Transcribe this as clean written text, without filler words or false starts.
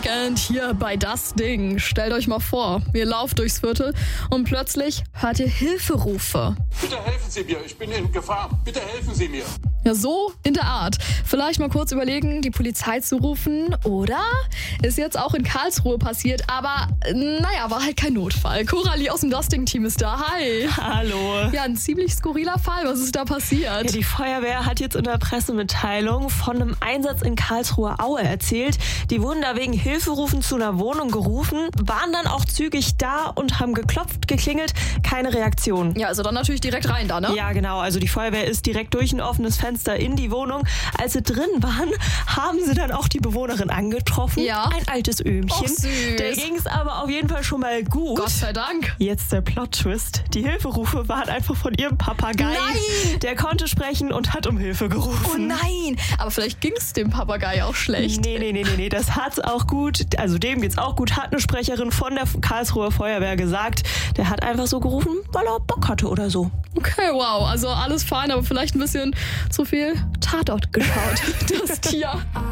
Und hier bei Das Ding, stellt euch mal vor, ihr lauft durchs Viertel und plötzlich hört ihr Hilferufe. Bitte helfen Sie mir, ich bin in Gefahr. Bitte helfen Sie mir. Ja, so in der Art. Vielleicht mal kurz überlegen, die Polizei zu rufen, oder? Ist jetzt auch in Karlsruhe passiert, aber naja, war halt kein Notfall. Coralie aus dem Das Ding-Team ist da. Hi. Hallo. Ja, ein ziemlich skurriler Fall. Was ist da passiert? Ja, die Feuerwehr hat jetzt in der Pressemitteilung von einem Einsatz in Karlsruhe Aue erzählt. Die wurden da wegen Hilferufen zu einer Wohnung gerufen, waren dann auch zügig da und haben geklopft, geklingelt, keine Reaktion. Ja, also dann natürlich direkt rein da, ne? Ja, genau. Also die Feuerwehr ist direkt durch ein offenes Fenster in die Wohnung. Als sie drin waren, haben sie dann auch die Bewohnerin angetroffen. Ja. Ein altes Öhmchen. Och, süß. Der ging es aber auf jeden Fall schon mal gut. Gott sei Dank. Jetzt der Plot-Twist. Die Hilferufe waren einfach von ihrem Papagei. Nein! Der konnte sprechen und hat um Hilfe gerufen. Oh nein! Aber vielleicht ging es dem Papagei auch schlecht. Nee. Das hat's auch gut. Also dem geht's auch gut. Hat eine Sprecherin von der Karlsruher Feuerwehr gesagt. Der hat einfach so gerufen, weil er Bock hatte oder so. Okay, wow. Also alles fein, aber vielleicht ein bisschen zu viel Tatort geschaut. Das Tier.